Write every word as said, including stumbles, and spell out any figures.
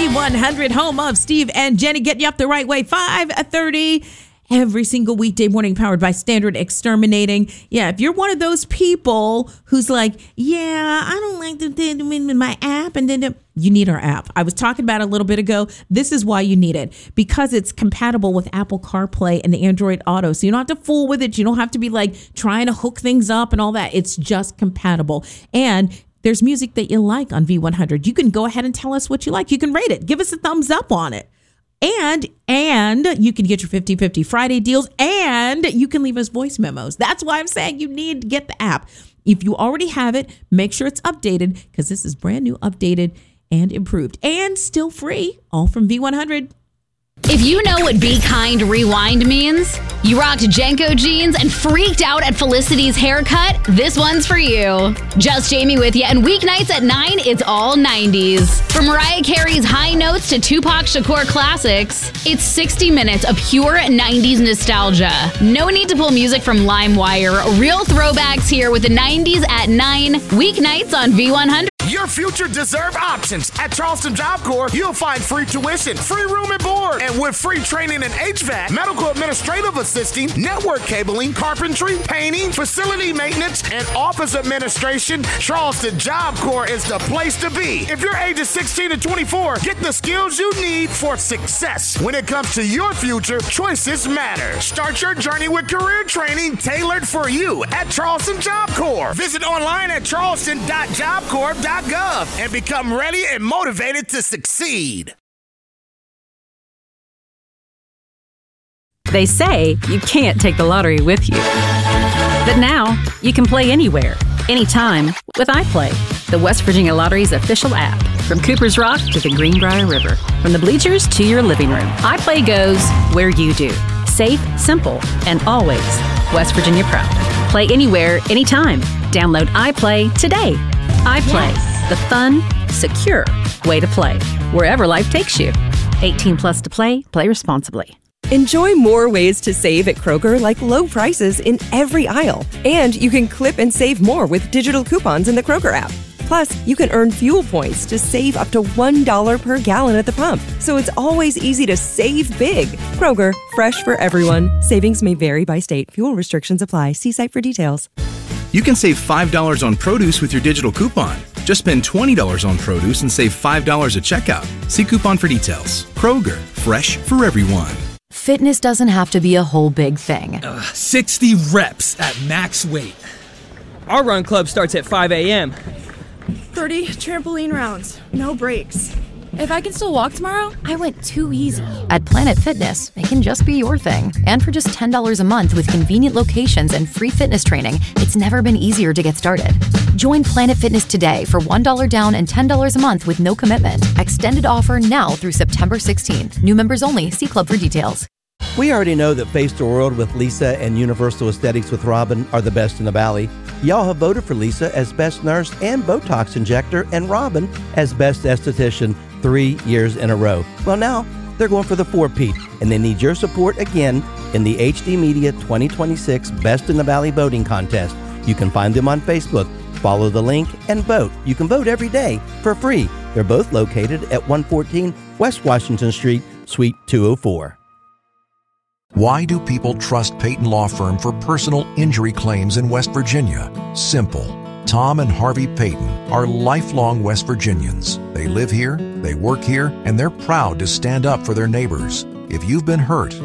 V one hundred, home of Steve and Jenny, getting you up the right way. five thirty every single weekday morning, powered by Standard Exterminating. Yeah, if you're one of those people who's like, yeah, I don't like the, the, the my app, and then the, you need our app. I was talking about it a little bit ago. This is why you need it, because it's compatible with Apple CarPlay and Android Auto. So you don't have to fool with it. You don't have to be like trying to hook things up and all that. It's just compatible. And there's music that you like on V one hundred. You can go ahead and tell us what you like. You can rate it. Give us a thumbs up on it. And and you can get your fifty-fifty Friday deals, and you can leave us voice memos. That's why I'm saying you need to get the app. If you already have it, make sure it's updated, because this is brand new, updated, and improved, and still free, all from V one hundred. If you know what Be Kind Rewind means, you rocked Jenko jeans and freaked out at Felicity's haircut, this one's for you. Just Jamie with you, and weeknights at nine, it's all nineties. From Mariah Carey's high notes to Tupac Shakur classics, it's sixty minutes of pure nineties nostalgia. No need to pull music from LimeWire. Real throwbacks here with the nineties at nine, weeknights on V one hundred. Your future deserve options. At Charleston Job Corps, you'll find free tuition, free room and board, and with free training in H V A C, medical administrative assisting, network cabling, carpentry, painting, facility maintenance, and office administration, Charleston Job Corps is the place to be. If you're ages sixteen to twenty-four, get the skills you need for success. When it comes to your future, choices matter. Start your journey with career training tailored for you at Charleston Job Corps. Visit online at charleston dot job corps dot gov and become ready and motivated to succeed. They say you can't take the lottery with you. But now, you can play anywhere, anytime with iPlay, the West Virginia Lottery's official app. From Cooper's Rock to the Greenbrier River, from the bleachers to your living room, iPlay goes where you do. Safe, simple, and always West Virginia proud. Play anywhere, anytime. Download iPlay today. iPlay, yes. The fun, secure way to play, wherever life takes you. eighteen plus to play, play responsibly. Enjoy more ways to save at Kroger, like low prices in every aisle. And you can clip and save more with digital coupons in the Kroger app. Plus, you can earn fuel points to save up to one dollar per gallon at the pump. So it's always easy to save big. Kroger, fresh for everyone. Savings may vary by state. Fuel restrictions apply. See site for details. You can save five dollars on produce with your digital coupon. Just spend twenty dollars on produce and save five dollars at checkout. See coupon for details. Kroger, fresh for everyone. Fitness doesn't have to be a whole big thing. Uh, sixty reps at max weight. Our run club starts at five a.m. thirty trampoline rounds, no breaks. If I can still walk tomorrow, I went too easy. At Planet Fitness, it can just be your thing. And for just ten dollars a month with convenient locations and free fitness training, it's never been easier to get started. Join Planet Fitness today for one dollar down and ten dollars a month with no commitment. Extended offer now through September sixteenth. New members only. See club for details. We already know that Face the World with Lisa and Universal Aesthetics with Robin are the best in the Valley. Y'all have voted for Lisa as best nurse and Botox injector, and Robin as best esthetician three years in a row. Well, now they're going for the four-peat, and they need your support again in the H D Media twenty twenty-six Best in the Valley voting contest. You can find them on Facebook. Follow the link and vote. You can vote every day for free. They're both located at one fourteen West Washington Street, Suite two oh four. Why do people trust Peyton Law Firm for personal injury claims in West Virginia? Simple. Tom and Harvey Peyton are lifelong West Virginians. They live here, they work here, and they're proud to stand up for their neighbors. If you've been hurt,